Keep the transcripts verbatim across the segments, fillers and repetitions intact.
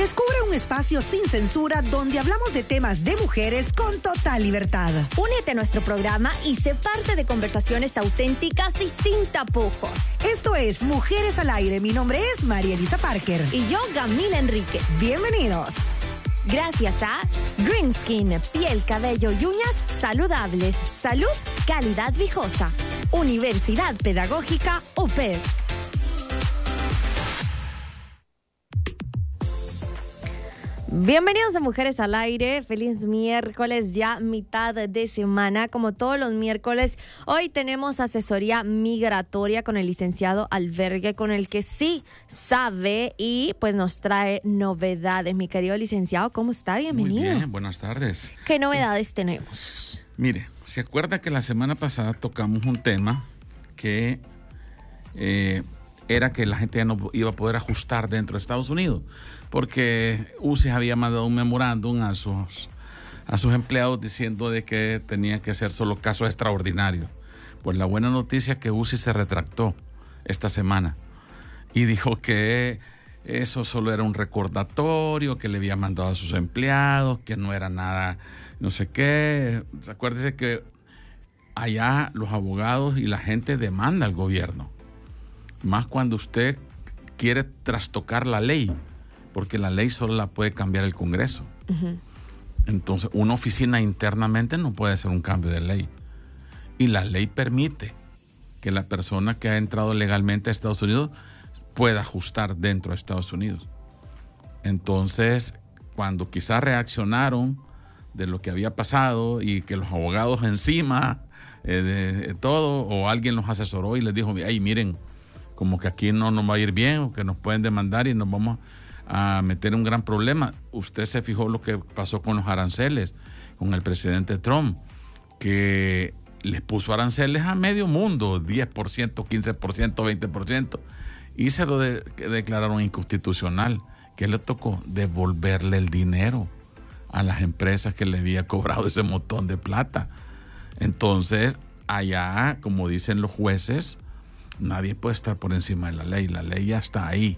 Descubre un espacio sin censura donde hablamos de temas de mujeres con total libertad. Únete a nuestro programa y sé parte de conversaciones auténticas y sin tapujos. Esto es Mujeres al Aire. Mi nombre es María Elisa Parker. Y yo, Gamila Enríquez. Bienvenidos. Gracias a Green Skin, piel, cabello y uñas saludables. Salud, calidad viejosa. Universidad Pedagógica U P E D. Bienvenidos a Mujeres al Aire, feliz miércoles, ya mitad de semana, como todos los miércoles. Hoy tenemos asesoría migratoria con el licenciado Albergue, con el que sí sabe y pues nos trae novedades. Mi querido licenciado, ¿cómo está? Bienvenido. Muy bien, buenas tardes. ¿Qué novedades tenemos? Mire, ¿se acuerda que la semana pasada tocamos un tema que eh, era que la gente ya no iba a poder ajustar dentro de Estados Unidos? Porque U C I S había mandado un memorándum a sus, a sus empleados diciendo de que tenía que ser solo casos extraordinarios. Pues la buena noticia es que U C I S se retractó esta semana y dijo que eso solo era un recordatorio que le había mandado a sus empleados, que no era nada, no sé qué. Acuérdese que allá los abogados y la gente demanda al gobierno, más cuando usted quiere trastocar la ley, porque la ley solo la puede cambiar el Congreso. Uh-huh. Entonces, una oficina internamente no puede hacer un cambio de ley. Y la ley permite que la persona que ha entrado legalmente a Estados Unidos pueda ajustar dentro de Estados Unidos. Entonces, cuando quizás reaccionaron de lo que había pasado y que los abogados encima eh, de, de todo, o alguien los asesoró y les dijo, ay, miren, como que aquí no nos va a ir bien, o que nos pueden demandar y nos vamos a meter en un gran problema. Usted se fijó lo que pasó con los aranceles, con el presidente Trump, que les puso aranceles a medio mundo, diez por ciento, quince por ciento, veinte por ciento, y se lo de, declararon inconstitucional. ¿Qué le tocó? Devolverle el dinero a las empresas que le había cobrado ese montón de plata. Entonces, allá, como dicen los jueces, nadie puede estar por encima de la ley. La ley ya está ahí.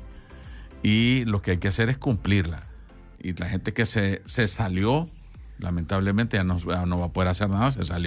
Y lo que hay que hacer es cumplirla. Y la gente que se, se salió, lamentablemente ya no, ya no va a poder hacer nada, se salió.